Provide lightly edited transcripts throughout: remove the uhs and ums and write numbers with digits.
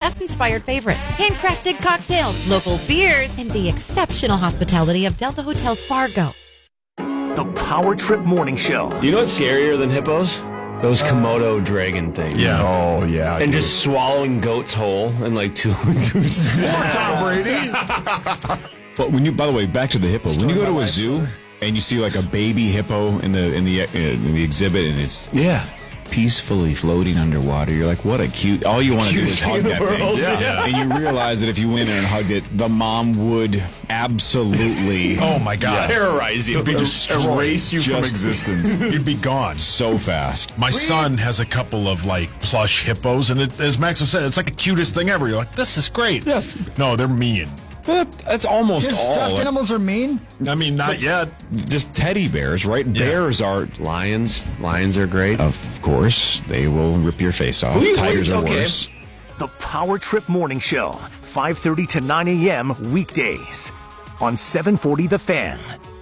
chef-inspired favorites, handcrafted cocktails, local beers, and the exceptional hospitality of Delta Hotels Fargo. The Power Trip Morning Show. You know what's scarier than hippos? Those Komodo dragon things. Yeah. Oh, yeah. And just swallowing goats whole in like two Tom Brady. But when you, by the way, back to the hippo. When you go to a zoo and you see like a baby hippo in the exhibit, and it's peacefully floating underwater, you're like, what a cute. All you want to do is hug that thing. Yeah. And you realize that if you went in and hugged it, the mom would absolutely Oh my God. terrorize you. It'd be erase you from existence. You'd be gone. so fast. My son has a couple of like plush hippos, and as Max said, it's like the cutest thing ever. You're like, this is great. Yeah. No, they're mean. That's almost His all. stuffed animals are mean? I mean, not yet. Just teddy bears, right? Bears are, Lions. Lions are great. of course, they will rip your face off. Tigers are worse. The Power Trip Morning Show, 5:30 to 9 a.m. weekdays on 740 The Fan.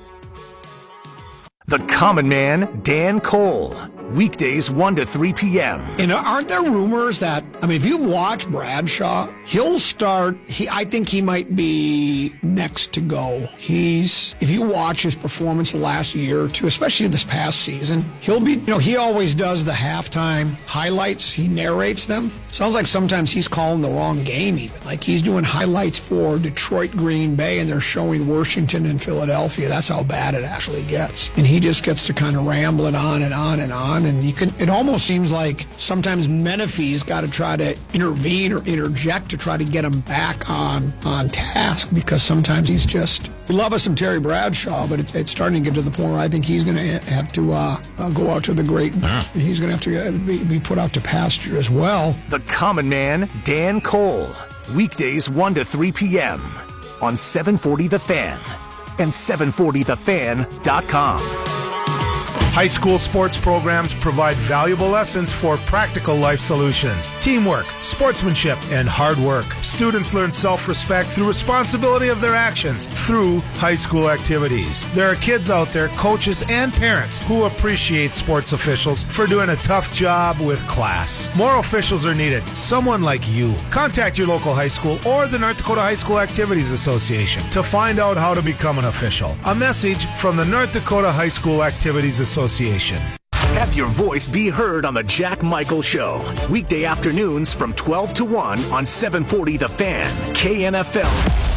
The Common Man, Dan Cole, weekdays 1 to 3 p.m. And aren't there rumors that, I mean, if you've watched Bradshaw, he'll start, I think he might be next to go. If you watch his performance the last year or two, especially this past season, he'll be, he always does the halftime highlights. He narrates them. Sounds like sometimes he's calling the wrong game even. Like he's doing highlights for Detroit, Green Bay, and they're showing Washington and Philadelphia. That's how bad it actually gets. And he just gets to kind of ramble it on and on and on. And it almost seems like sometimes Menifee's got to try to intervene or interject to try to get him back on task, because sometimes he's just, we love us some Terry Bradshaw, but it's starting to get to the point where I think he's going to have to go out to the great, he's going to have to be put out to pasture as well. The Common Man, Dan Cole, weekdays 1 to 3 p.m. on 740 The Fan and 740thefan.com. High school sports programs provide valuable lessons for practical life solutions, teamwork, sportsmanship, and hard work. Students learn self-respect through responsibility of their actions through high school activities. There are kids out there, coaches and parents, who appreciate sports officials for doing a tough job with class. More officials are needed. Someone like you. Contact your local high school or the North Dakota High School Activities Association to find out how to become an official. A message from the North Dakota High School Activities Association. Have your voice be heard on the Jack Michael Show. Weekday afternoons from 12 to 1 on 740 The Fan, KNFL.